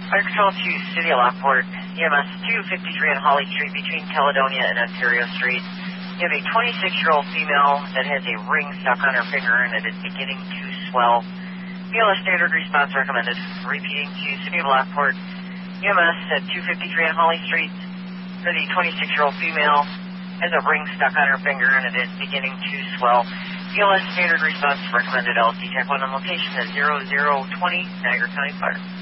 Fire Control to City of Lockport, EMS 253 on Holly Street between Caledonia and Ontario Street. You have a 26-year-old female that has a ring stuck on her finger and it is beginning to swell. BLS standard response recommended. Repeating to City of Lockport, EMS at 253 on Holly Street. The 26-year-old female has a ring stuck on her finger and it is beginning to swell. BLS standard response recommended. LC Tech 1 on location at 0020 Niagara County Fire.